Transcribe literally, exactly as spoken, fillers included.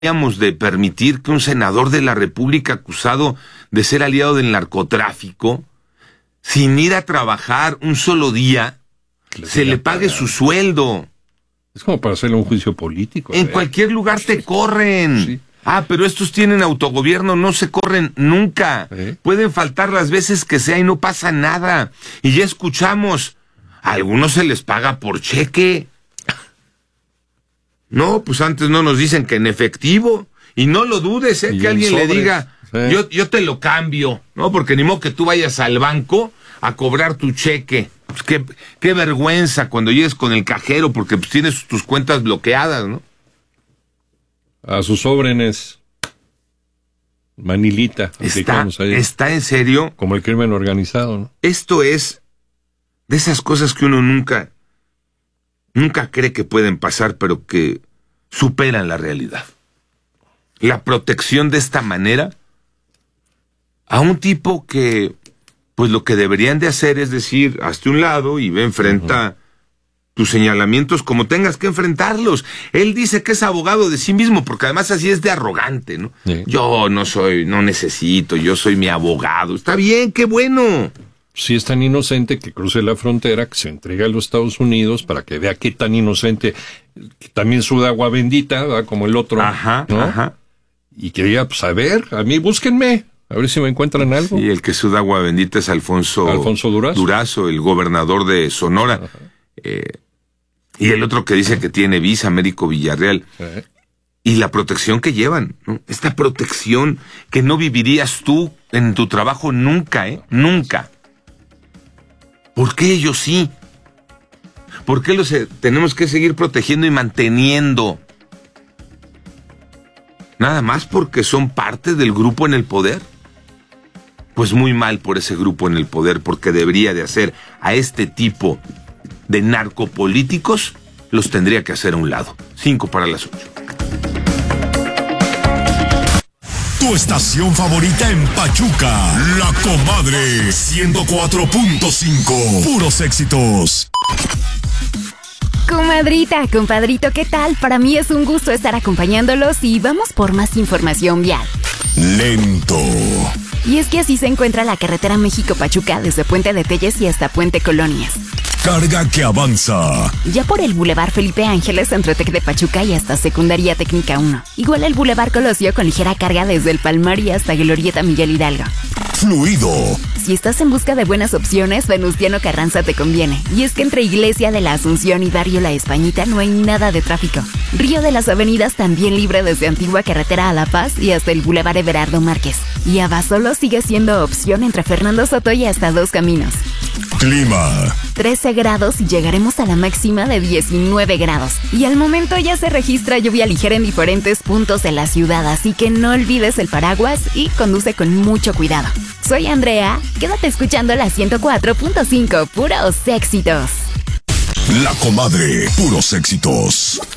deberíamos de permitir que un senador de la República acusado de ser aliado del narcotráfico, sin ir a trabajar un solo día, le se le pague pagar su sueldo? Es como para hacerle un juicio político. En ¿eh? cualquier lugar te corren. Sí. Ah, pero estos tienen autogobierno, no se corren nunca. ¿Eh? Pueden faltar las veces que sea y no pasa nada. Y ya escuchamos, a algunos se les paga por cheque. No, pues antes no nos dicen que en efectivo. Y no lo dudes, ¿eh? Que alguien sobres, le diga, sí. yo, yo te lo cambio, ¿no? Porque ni modo que tú vayas al banco a cobrar tu cheque. Pues qué, qué vergüenza cuando llegues con el cajero porque pues tienes tus cuentas bloqueadas, ¿no? A sus órdenes. Manilita. Está, está en serio. Como el crimen organizado, ¿no? Esto es de esas cosas que uno nunca, nunca cree que pueden pasar, pero que superan la realidad. La protección de esta manera a un tipo que, pues lo que deberían de hacer es decir, hazte un lado y ve, enfrenta uh-huh. tus señalamientos como tengas que enfrentarlos. Él dice que es abogado de sí mismo, porque además así es de arrogante, ¿no? Sí. Yo no soy, no necesito, yo soy mi abogado. Está bien, qué bueno. Si es tan inocente que cruce la frontera, que se entregue a los Estados Unidos para que vea qué tan inocente, que también suda agua bendita, ¿verdad? Como el otro, ajá, ¿no? Ajá. Y que diga, pues a ver, a mí búsquenme, a ver si me encuentran algo. Y el que suda agua bendita es Alfonso, Alfonso Durazo. Durazo, el gobernador de Sonora. Eh, y el otro que dice que tiene visa, Américo Villarreal. Ajá. Y la protección que llevan, ¿no? Esta protección que no vivirías tú en tu trabajo nunca, ¿eh? Nunca. ¿Por qué ellos sí? ¿Por qué los eh, tenemos que seguir protegiendo y manteniendo? ¿Nada más porque son parte del grupo en el poder? Pues muy mal por ese grupo en el poder, porque debería de hacer a este tipo de narcopolíticos, los tendría que hacer a un lado. Cinco para las ocho. Tu estación favorita en Pachuca, La Comadre, ciento cuatro punto cinco, puros éxitos. Comadrita, compadrito, ¿qué tal? Para mí es un gusto estar acompañándolos y vamos por más información vial. Lento. Y es que así se encuentra la carretera México-Pachuca desde Puente de Telles y hasta Puente Colonias. Carga que avanza. Ya por el Boulevard Felipe Ángeles entre Tec de Pachuca y hasta Secundaria Técnica uno. Igual el Boulevard Colosio con ligera carga desde el Palmar y hasta Glorieta Miguel Hidalgo. Fluido. Si estás en busca de buenas opciones, Venustiano Carranza te conviene. Y es que entre Iglesia de la Asunción y Barrio La Españita no hay nada de tráfico. Río de las Avenidas también libre desde Antigua Carretera a La Paz y hasta el Boulevard Everardo Márquez. Y Abasolo sigue siendo opción entre Fernando Soto y hasta Dos Caminos. Clima. trece grados y llegaremos a la máxima de diecinueve grados. Y al momento ya se registra lluvia ligera en diferentes puntos de la ciudad, así que no olvides el paraguas y conduce con mucho cuidado. Soy Andrea, quédate escuchando la ciento cuatro punto cinco, puros éxitos. La Comadre, puros éxitos.